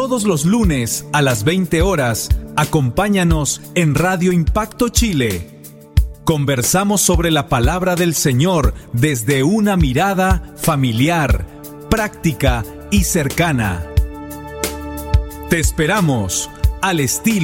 Todos los lunes a las 20 horas, acompáñanos en Radio Impacto Chile. Conversamos sobre la palabra del Señor desde una mirada familiar, práctica y cercana. Te esperamos al estilo